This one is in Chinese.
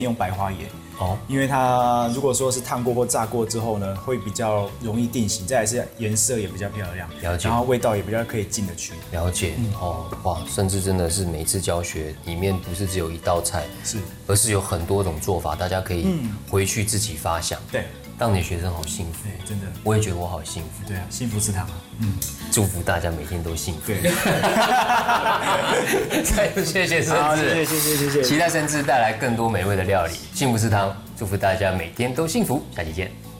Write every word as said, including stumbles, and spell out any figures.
用白花椰。 哦， 因为它如果说是烫过或炸过之后呢，会比较容易定型，再来是颜色也比较漂亮， 了解， 然后味道也比较可以进得去。 了解，嗯、哦，哇，甚至真的是每一次教学里面不是只有一道菜， 是， 而是有很多种做法，大家可以回去自己发想。 对， 当你的学生好幸福， 对，真的， 我也觉得我好幸福。 对啊，幸福食堂啊，嗯， 祝福大家每天都幸福。 对， 再次谢谢生志， 谢谢谢谢谢谢， 期待生志带来更多美味的料理，幸福食堂，祝福大家每天都幸福，下期见。